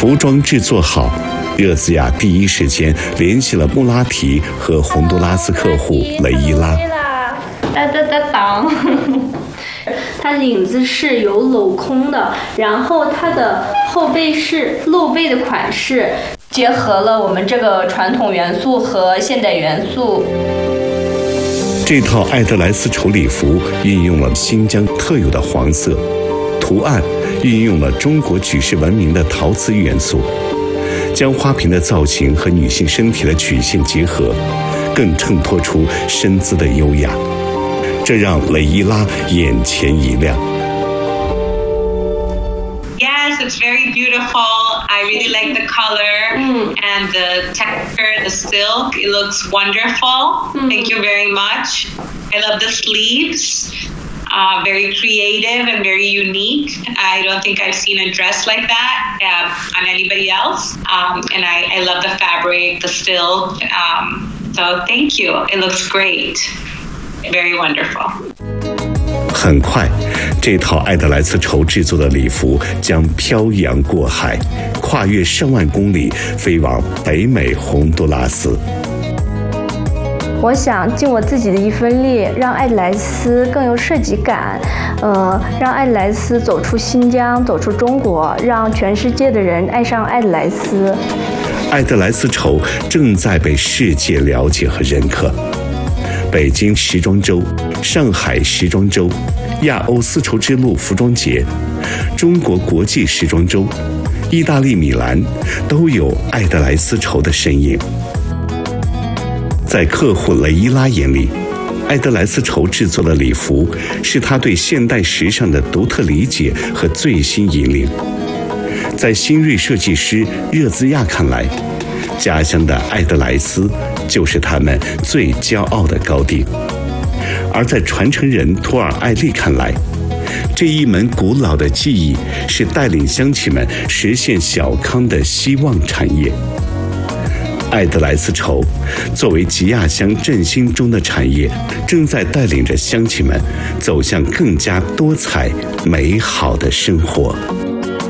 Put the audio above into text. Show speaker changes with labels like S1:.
S1: 服装制作好，热兹亚第一时间联系了穆拉提和洪都拉斯客户雷伊拉。
S2: 它领子是有镂空的，然后它的后背是露背的款式，结合了我们这个传统元素和现代元素。
S1: 这套爱德莱丝绸礼服运用了新疆特有的黄色，图案运用了中国举世闻名的陶瓷元素，将花瓶的造型和女性身体的曲线结合，更衬托出身姿的优雅，这让雷伊拉眼前一亮。
S3: Yes, it's very beautiful. I really like the color and the texture, the silk. It looks wonderful. Thank you very much. I love the sleeves. Very creative and very unique. I don't think I've seen a dress like that on anybody else. And I love the fabric, the silk. So thank you. It looks great. Very wonderful.
S1: 很快，这套爱德莱丝绸制作的礼服将漂洋过海，跨越上万公里，飞往北美洪都拉斯。
S2: 我想尽我自己的一份力，让爱德莱丝更有设计感，让爱德莱丝走出新疆，走出中国，让全世界的人爱上爱德莱丝。
S1: 爱德莱丝绸正在被世界了解和认可。北京时装周、上海时装周、亚欧丝绸之路服装节、中国国际时装周、意大利米兰都有爱德莱丝绸的身影。在客户雷伊拉眼里，爱德莱丝绸制作的礼服是他对现代时尚的独特理解和最新引领。在新锐设计师热兹亚看来，家乡的爱德莱丝就是他们最骄傲的高地。而在传承人托尔艾丽看来，这一门古老的技艺是带领乡亲们实现小康的希望产业。爱德莱丝绸作为吉亚乡振兴中的产业，正在带领着乡亲们走向更加多彩美好的生活。